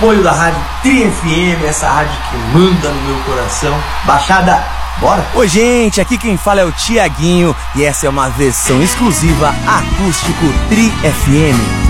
apoio da Rádio Tri FM, essa rádio que manda no meu coração. Baixada, bora? Oi gente, aqui quem fala é o Tiaguinho e essa é uma versão exclusiva acústico Tri FM.